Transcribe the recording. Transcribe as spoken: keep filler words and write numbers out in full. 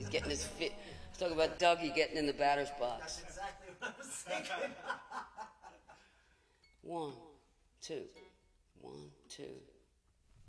getting his feet. Talk about Dougie getting in the batter's box. That's exactly what I was thinking. One, two, one, two.